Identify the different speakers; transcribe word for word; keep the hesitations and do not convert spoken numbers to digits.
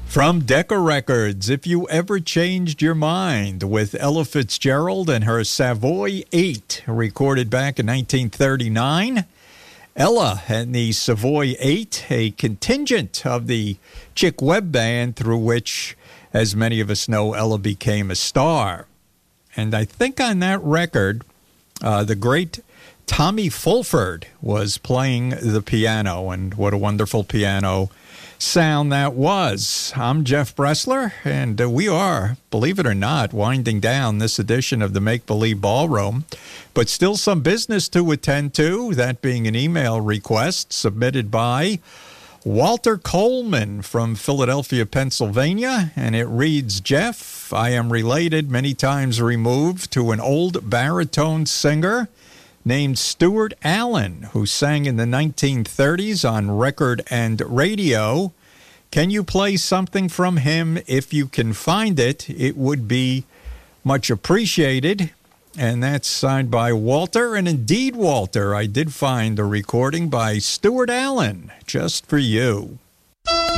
Speaker 1: From Decca Records, If You Ever Changed Your Mind, with Ella Fitzgerald and her Savoy eight, recorded back in nineteen thirty-nine. Ella and the Savoy eight, a contingent of the Chick Webb Band through which, as many of us know, Ella became a star. And I think on that record, uh, the great Tommy Fulford was playing the piano, and what a wonderful piano sound that was. I'm Jeff Bressler, and uh, we are, believe it or not, winding down this edition of the Make Believe Ballroom, but still some business to attend to, that being an email request submitted by Walter Coleman from Philadelphia, Pennsylvania, and it reads, Jeff, I am related, many times removed, to an old baritone singer named Stuart Allen, who sang in the nineteen thirties on record and radio. Can you play something from him? If you can find it, it would be much appreciated. And that's signed by Walter. And indeed, Walter, I did find a recording by Stuart Allen just for you.